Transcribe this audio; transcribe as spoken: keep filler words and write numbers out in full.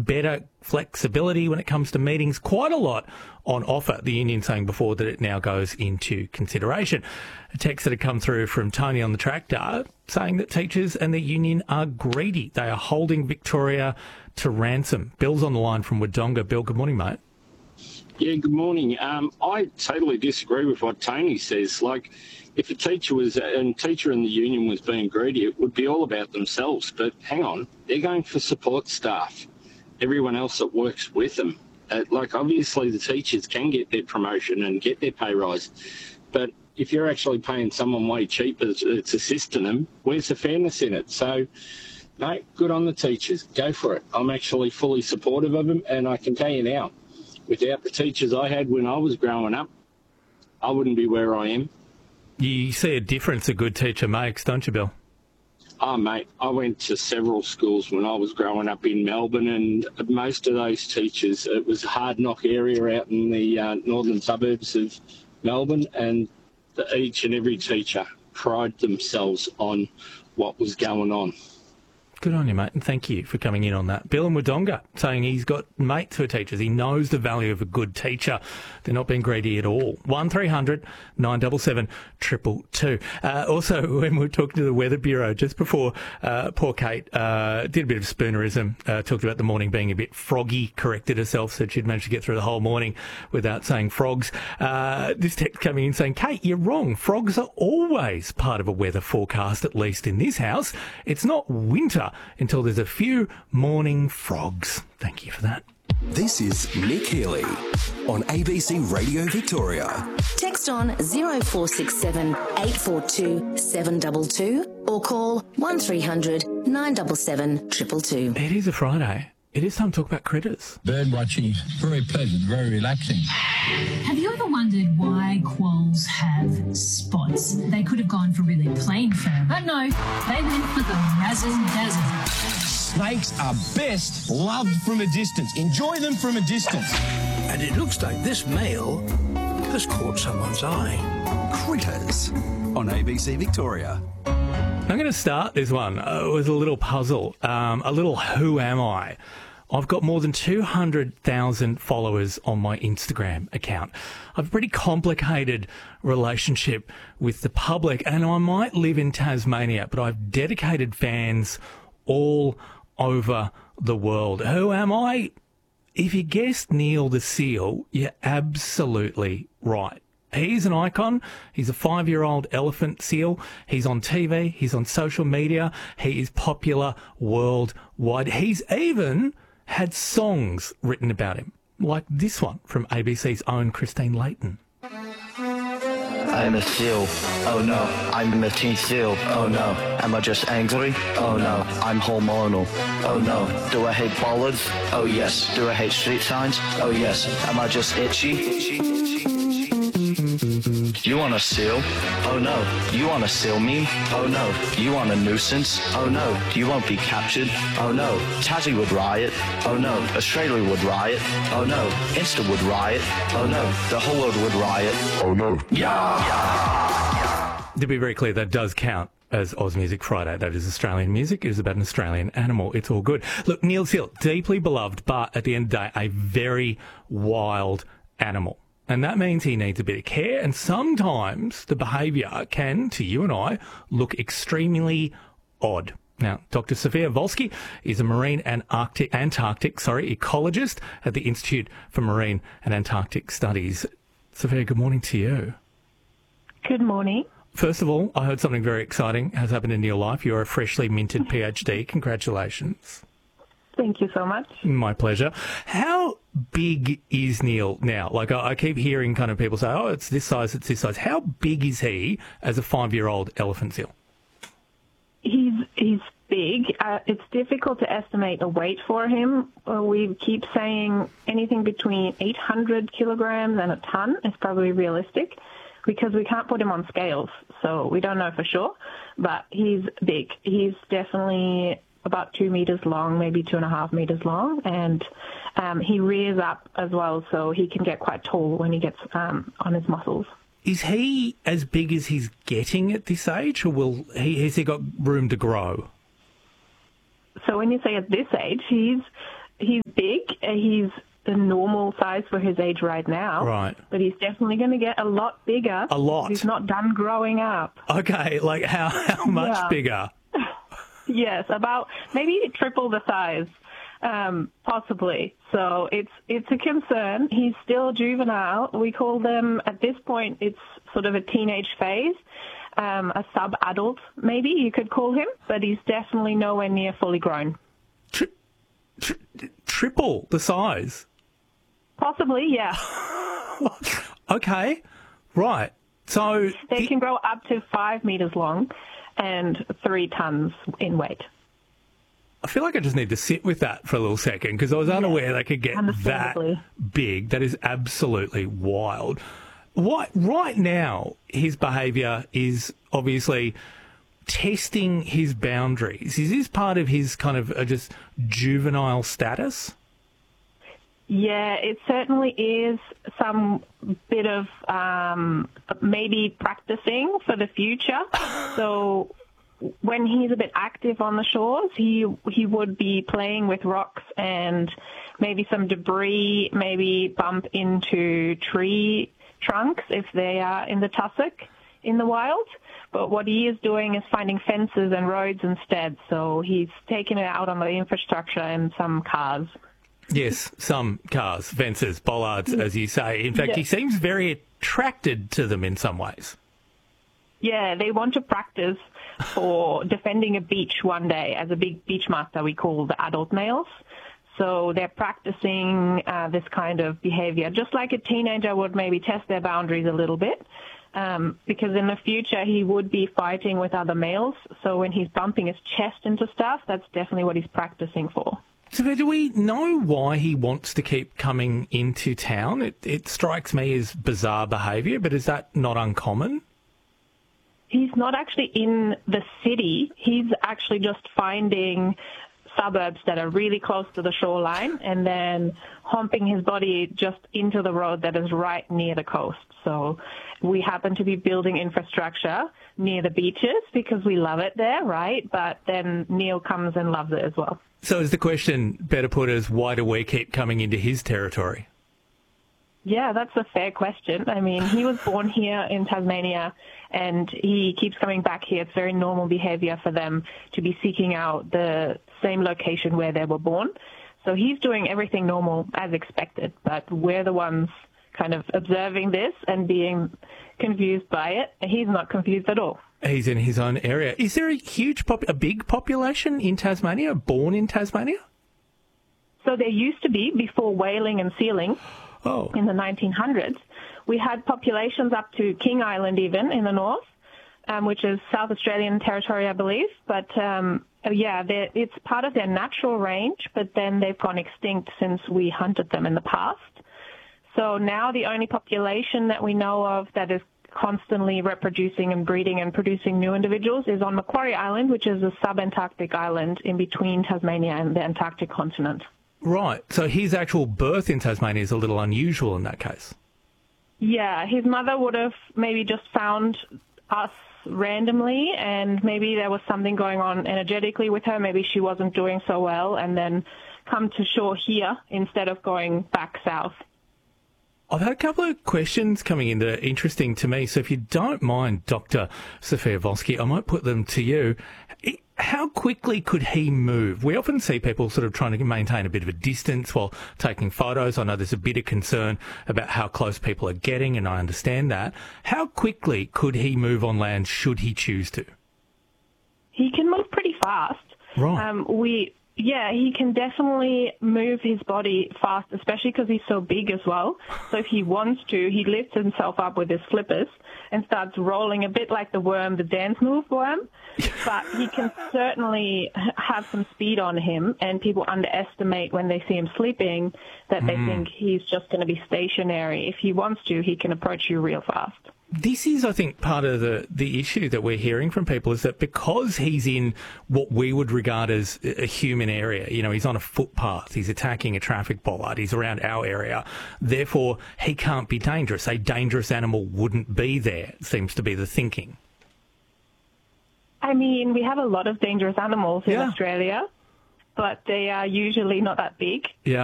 better flexibility when it comes to meetings. Quite a lot on offer. The union saying before that it now goes into consideration. A text that had come through from Tony on the tractor saying that teachers and the union are greedy. They are holding Victoria to ransom. Bill's on the line from Wodonga. Bill, good morning, mate. Yeah, good morning. Um, I totally disagree with what Tony says. Like, if a teacher was, and teacher and the union was being greedy, it would be all about themselves. But hang on, they're going for support staff, everyone else that works with them. Uh, like, obviously the teachers can get their promotion and get their pay rise. But if you're actually paying someone way cheaper that's assisting them, where's the fairness in it? So, no, good on the teachers. Go for it. I'm actually fully supportive of them, and I can tell you now, without the teachers I had when I was growing up, I wouldn't be where I am. You see a difference a good teacher makes, don't you, Bill? Oh, mate, I went to several schools when I was growing up in Melbourne, and most of those teachers, it was a hard knock area out in the uh, northern suburbs of Melbourne, and the, each and every teacher prided themselves on what was going on. Good on you, mate, and thank you for coming in on that. Bill in Wodonga saying he's got mates who are teachers. He knows the value of a good teacher. They're not being greedy at all. one three hundred nine seven seven two two two. Uh, also, when we were talking to the Weather Bureau just before, uh, poor Kate uh, did a bit of spoonerism, uh, talked about the morning being a bit froggy, corrected herself, said she'd managed to get through the whole morning without saying frogs. Uh, this text coming in saying, Kate, you're wrong. Frogs are always part of a weather forecast, at least in this house. It's not winter until there's a few morning frogs. Thank you for that. This is Nick Healy on A B C Radio Victoria. Text on zero four six seven eight four two seven two two or call one three hundred nine seven seven two two two. It is a Friday. It is time to talk about critters. Bird watching is very pleasant, very relaxing. Have you ever wondered why quolls have spots? They could have gone for really plain fur, but no, they went for the razzle-dazzle. Snakes are best loved from a distance. Enjoy them from a distance. And it looks like this male has caught someone's eye. Critters on A B C Victoria. I'm going to start this one uh, with a little puzzle, um, a little who am I? I've got more than two hundred thousand followers on my Instagram account. I have a pretty complicated relationship with the public, and I might live in Tasmania, but I've dedicated fans all over the world. Who am I? If you guessed Neil the Seal, you're absolutely right. He's an icon. He's a five-year-old elephant seal. He's on T V. He's on social media. He is popular worldwide. He's even had songs written about him, like this one from A B C's own Christine Layton. I'm a seal. Oh no, I'm a teen seal. Oh no, am I just angry? Oh no, I'm hormonal. Oh no, do I hate bollards? Oh yes. Do I hate street signs? Oh yes. Am I just itchy? You want a seal? Oh no. You want a seal meme? Oh no. You want a nuisance? Oh no. You won't be captured? Oh no. Tassie would riot? Oh no. Australia would riot? Oh no. Insta would riot? Oh no. The whole world would riot? Oh no. Yeah! To be very clear, that does count as Oz Music Friday. That is Australian music. It is about an Australian animal. It's all good. Look, Neil Seal, deeply beloved, but at the end of the day, a very wild animal. And that means he needs a bit of care, and sometimes the behaviour can, to you and I, look extremely odd. Now, Doctor Sophia Volsky is a marine and Arctic, Antarctic sorry, ecologist at the Institute for Marine and Antarctic Studies. Sophia, good morning to you. Good morning. First of all, I heard something very exciting has happened in your life. You're a freshly minted PhD. Congratulations. Thank you so much. My pleasure. How big is Neil now? Like, I, I keep hearing kind of people say, oh, it's this size, it's this size. How big is he as a five-year-old elephant seal? He's he's big. Uh, it's difficult to estimate a weight for him. Uh, we keep saying anything between eight hundred kilograms and a ton is probably realistic because we can't put him on scales, so we don't know for sure. But he's big. He's definitely about two meters long, maybe two and a half meters long, and um, he rears up as well, so he can get quite tall when he gets um, on his muscles. Is he as big as he's getting at this age, or will he, has he got room to grow? So when you say at this age, he's he's big. uh, He's the normal size for his age right now. Right. But he's definitely going to get a lot bigger. A lot? He's not done growing up. Okay, like how, how much Yeah. bigger? Yes, about maybe triple the size, um, possibly. So it's it's a concern. He's still juvenile. We call them, at this point, it's sort of a teenage phase, um, a sub-adult maybe you could call him, but he's definitely nowhere near fully grown. Tri- tri- triple the size? Possibly, yeah. Okay, right. So They the- can grow up to five meters long and three tons in weight. I feel like I just need to sit with that for a little second because I was unaware they could get that understandably. big. That is absolutely wild. What, right now, his behaviour is obviously testing his boundaries. Is this part of his kind of uh, just juvenile status? Yeah, it certainly is some bit of um, maybe practicing for the future. So when he's a bit active on the shores, he he would be playing with rocks and maybe some debris, maybe bump into tree trunks if they are in the tussock in the wild. But what he is doing is finding fences and roads instead. So he's taking it out on the infrastructure and some cars. Yes, some cars, fences, bollards, as you say. In fact, Yeah. he seems very attracted to them in some ways. Yeah, they want to practice for defending a beach one day as a big beach master we call the adult males. So they're practicing uh, this kind of behavior, just like a teenager would maybe test their boundaries a little bit, um, because in the future he would be fighting with other males. So when he's bumping his chest into stuff, that's definitely what he's practicing for. So do we know why he wants to keep coming into town? It, it strikes me as bizarre behaviour, but is that not uncommon? He's not actually in the city. He's actually just finding suburbs that are really close to the shoreline and then humping his body just into the road that is right near the coast. So we happen to be building infrastructure near the beaches because we love it there, right? But then Neil comes and loves it as well. So is the question better put as why do we keep coming into his territory? Yeah, that's a fair question. I mean, he was born here in Tasmania and he keeps coming back here. It's very normal behavior for them to be seeking out the same location where they were born. So he's doing everything normal as expected, but we're the ones kind of observing this and being confused by it. He's not confused at all. He's in his own area. Is there a huge, pop- a big population in Tasmania, born in Tasmania? So there used to be, before whaling and sealing, Oh. in the nineteen hundreds, we had populations up to King Island even in the north, um, which is South Australian territory, I believe. But um, yeah, they're- it's part of their natural range, but then they've gone extinct since we hunted them in the past. So now the only population that we know of that is constantly reproducing and breeding and producing new individuals is on Macquarie Island, which is a sub-Antarctic island in between Tasmania and the Antarctic continent. Right. So his actual birth in Tasmania is a little unusual in that case. Yeah, his mother would have maybe just found us randomly and maybe there was something going on energetically with her. Maybe she wasn't doing so well and then come to shore here instead of going back south. I've had a couple of questions coming in that are interesting to me. So if you don't mind, Doctor Sophia Volsky, I might put them to you. How quickly could he move? We often see people sort of trying to maintain a bit of a distance while taking photos. I know there's a bit of concern about how close people are getting, and I understand that. How quickly could he move on land should he choose to? He can move pretty fast. Right. Um, we, yeah, he can definitely move his body fast, especially because he's so big as well. So if he wants to, he lifts himself up with his flippers and starts rolling a bit like the worm, the dance move worm. But he can certainly have some speed on him, and people underestimate when they see him sleeping that they Mm. think he's just going to be stationary. If he wants to, he can approach you real fast. This is, I think, part of the, the issue that we're hearing from people is that because he's in what we would regard as a human area, you know, he's on a footpath, he's attacking a traffic bollard, he's around our area, therefore he can't be dangerous. A dangerous animal wouldn't be there, seems to be the thinking. I mean, we have a lot of dangerous animals in Yeah. Australia. but they are usually not that big. Yeah.